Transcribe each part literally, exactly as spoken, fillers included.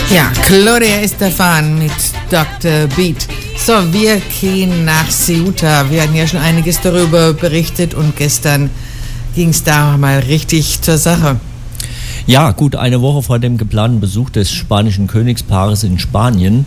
Ja, Gloria Estefan mit Doktor Beat. So, wir gehen nach Ceuta. Wir hatten ja schon einiges darüber berichtet und gestern ging es da mal richtig zur Sache. Ja, gut eine Woche vor dem geplanten Besuch des spanischen Königspaares in Spanien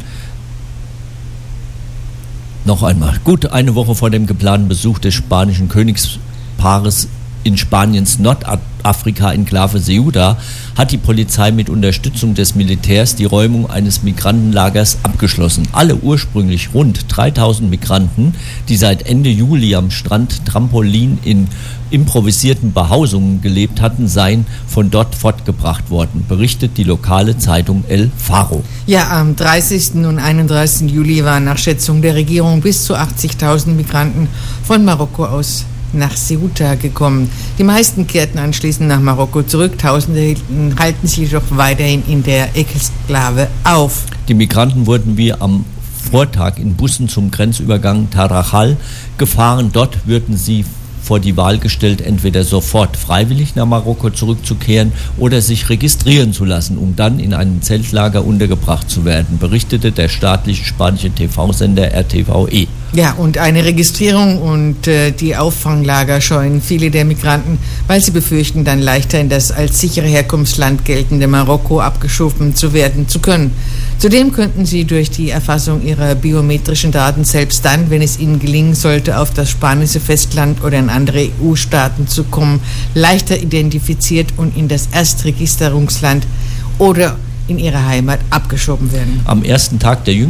Noch einmal, gut eine Woche vor dem geplanten Besuch des spanischen Königspaares in Spaniens Nordafrika-Enklave Ceuta hat die Polizei mit Unterstützung des Militärs die Räumung eines Migrantenlagers abgeschlossen. Alle ursprünglich rund dreitausend Migranten, die seit Ende Juli am Strand Trampolin in improvisierten Behausungen gelebt hatten, seien von dort fortgebracht worden, berichtet die lokale Zeitung El Faro. Ja, am dreißigsten und einunddreißigsten Juli waren nach Schätzung der Regierung bis zu achtzigtausend Migranten von Marokko aus nach Ceuta gekommen. Die meisten kehrten anschließend nach Marokko zurück. Tausende halten sich jedoch weiterhin in der Exklave auf. Die Migranten wurden wie am Vortag in Bussen zum Grenzübergang Tarajal gefahren. Dort würden sie vor die Wahl gestellt, entweder sofort freiwillig nach Marokko zurückzukehren oder sich registrieren zu lassen, um dann in einem Zeltlager untergebracht zu werden, berichtete der staatliche spanische T V-Sender R T V E. Ja, und eine Registrierung und äh, die Auffanglager scheuen viele der Migranten, weil sie befürchten, dann leichter in das als sichere Herkunftsland geltende Marokko abgeschoben zu werden zu können. Zudem könnten sie durch die Erfassung ihrer biometrischen Daten selbst dann, wenn es ihnen gelingen sollte, auf das spanische Festland oder in andere E U-Staaten zu kommen, leichter identifiziert und in das Erstregisterungsland oder in ihre Heimat abgeschoben werden. Am ersten Tag der